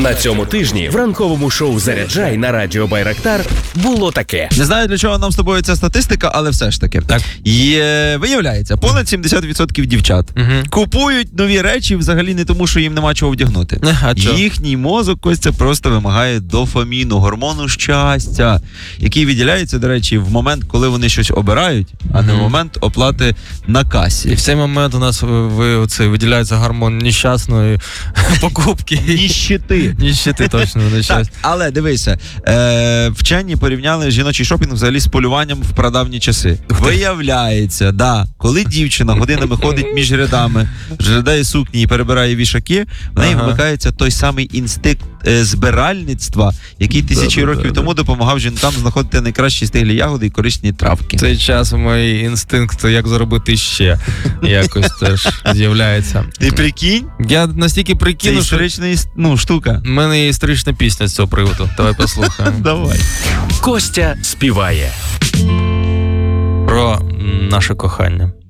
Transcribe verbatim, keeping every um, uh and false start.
На цьому тижні в ранковому шоу «Заряджай» на радіо Байрактар було таке. Не знаю, для чого нам з тобою ця статистика, але все ж таки. Так. Є, виявляється, понад сімдесят відсотків дівчат Угу. купують нові речі взагалі не тому, що їм нема чого вдягнути. А чого? Їхній мозок, Костя, просто вимагає дофаміну, гормону щастя, який виділяється, до речі, в момент, коли вони щось обирають, а не в момент оплати на касі. І в цей момент у нас ви, оце, виділяється гормон нещасної покупки. Ніщити. Ніщити, точно, Так, нещасті. але дивися, е, вчені порівняли жіночий шопінг взагалі з полюванням в прадавні часи. Виявляється, да, коли дівчина годинами ходить між рядами, жадає сукні і перебирає вішаки, в неї Ага. вмикається той самий інстинкт е, збиральництва, який тисячі Да-да-да-да. років тому допомагав жінкам знаходити найкращі стиглі ягоди і корисні травки. В цей час мій інстинкт, як заробити ще, якось теж з'являється. Ти прикинь? Я настільки Це прикину, що історична іс- ну, штука. в мене є історична пісня з цього приводу. Давай послухаємо. Давай. Костя співає. Про м, наше кохання.